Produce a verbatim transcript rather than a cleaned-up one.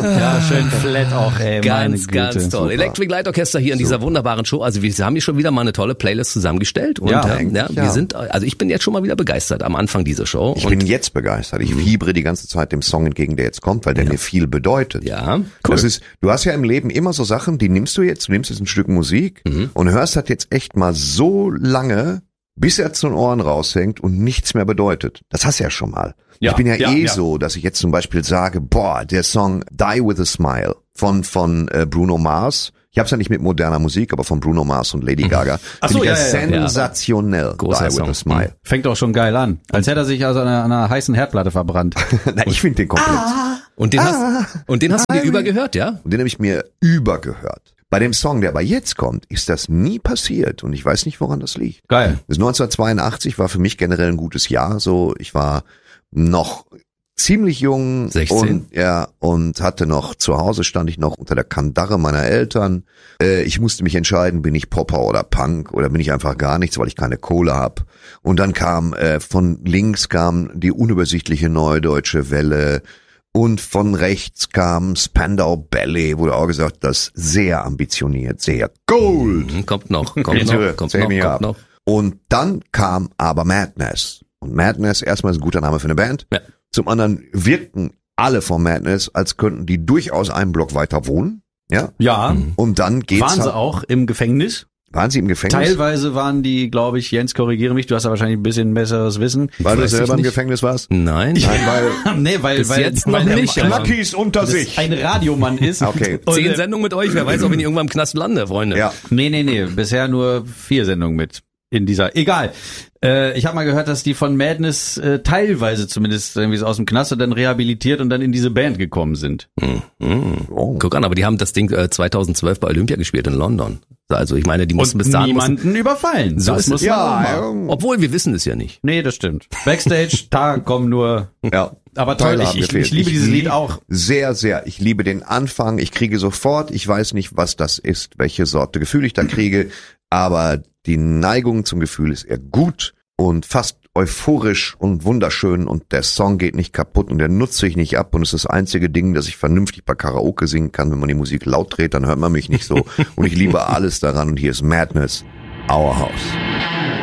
Ja, schön flat auch, ey. Ganz, ganz toll. Super. Electric Light Orchester hier in Super. dieser wunderbaren Show. Also wir haben hier schon wieder mal eine tolle Playlist zusammengestellt. Und ja, ähm, ja, wir ja. sind, also ich bin jetzt schon mal wieder begeistert am Anfang dieser Show. Ich und bin jetzt begeistert. Ich fiebre die ganze Zeit dem Song entgegen, der jetzt kommt, weil der ja. mir viel bedeutet. Ja, cool. Das ist, du hast ja im Leben immer so Sachen, die nimmst du jetzt, du nimmst jetzt ein Stück Musik mhm. und hörst das jetzt echt mal so lange, bis er zu den Ohren raushängt und nichts mehr bedeutet. Das hast du ja schon mal. Ja, ich bin ja, ja eh ja. so, dass ich jetzt zum Beispiel sage, boah, der Song Die With A Smile von von äh, Bruno Mars. Ich hab's ja nicht mit moderner Musik, aber von Bruno Mars und Lady Gaga. Ach so, ja, ja, sensationell. Ja. Großer Die Song. With A Smile. Fängt auch schon geil an. Als hätte er sich also an einer, an einer heißen Herdplatte verbrannt. Na, ich finde den komplett. Ah, und den ah, hast, und den hast du dir übergehört, ja? Und den habe ich mir übergehört. Bei dem Song, der aber jetzt kommt, ist das nie passiert und ich weiß nicht, woran das liegt. Geil. Das neunzehnhundertzweiundachtzig war für mich generell ein gutes Jahr. So, ich war noch ziemlich jung sechzehn und ja und hatte noch zu Hause stand ich noch unter der Kandare meiner Eltern. Äh, ich musste mich entscheiden, bin ich Popper oder Punk oder bin ich einfach gar nichts, weil ich keine Kohle hab. Und dann kam äh, von links kam die unübersichtliche Neue Deutsche Welle. Und von rechts kam Spandau Ballet, wurde auch gesagt, das sehr ambitioniert, sehr Gold. Kommt noch, kommt noch, kommt noch, kommt noch. Und dann kam aber Madness. Und Madness, erstmal ist ein guter Name für eine Band. Ja. Zum anderen wirkten alle von Madness, als könnten die durchaus einen Block weiter wohnen. Ja. Ja. Und dann geht's. Waren sie halt, auch im Gefängnis? Waren sie im Gefängnis? Teilweise waren die, glaube ich, Jens, korrigiere mich, du hast ja wahrscheinlich ein bisschen besseres Wissen. Weil du selber im Gefängnis warst? Nein. Nein, weil, nee, weil, bis weil, jetzt weil noch der nicht. Knackis unter sich. ein Radiomann ist. Okay. Zehn äh, Sendungen mit euch, wer weiß, ob ich irgendwann im Knast lande, Freunde. Ja. Nee, nee, nee, bisher nur vier Sendungen mit in dieser. Egal. Äh, ich habe mal gehört, dass die von Madness äh, teilweise zumindest irgendwie so aus dem Knast dann rehabilitiert und dann in diese Band gekommen sind. Hm, hm. Oh. Guck an, aber die haben das Ding äh, zweitausendzwölf bei Olympia gespielt in London. Also ich meine, die mussten und bis dahin niemanden mussten, überfallen. So das ist muss es. man Ja, auch machen. Obwohl wir wissen es ja nicht. Nee, das stimmt. Backstage, da kommen nur. Ja. Aber toll, ich, ich, ich liebe dieses Lied auch. Sehr, sehr. Ich liebe den Anfang. Ich kriege sofort, ich weiß nicht, was das ist, welche Sorte Gefühl ich da kriege, aber die Neigung zum Gefühl ist eher gut und fast euphorisch und wunderschön und der Song geht nicht kaputt und der nutzt sich nicht ab und es ist das einzige Ding, dass ich vernünftig bei Karaoke singen kann. Wenn man die Musik laut dreht, dann hört man mich nicht so und ich liebe alles daran und hier ist Madness, Our House.